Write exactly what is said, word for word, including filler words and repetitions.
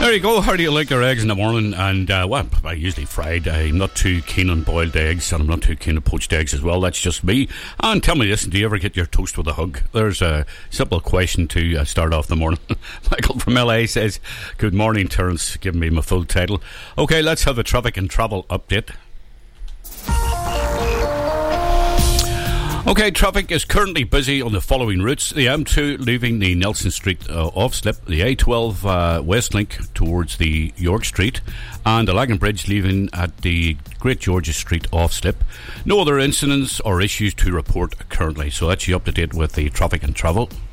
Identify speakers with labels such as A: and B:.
A: There you go. How do you like your eggs in the morning? And, uh, well, I usually fried. I'm not too keen on boiled eggs, and I'm not too keen on poached eggs as well. That's just me. And tell me this, do you ever get your toast with a hug? There's a simple question to uh, start off the morning. Michael from L A says, good morning, Terence, giving me my full title. Okay, let's have a traffic and travel update. Okay, traffic is currently busy on the following routes. The M two leaving the Nelson Street uh, off-slip, the A twelve uh, West Link towards the York Street, and the Lagan Bridge leaving at the Great George's Street off-slip. No other incidents or issues to report currently. So that's you up to date with the traffic and travel.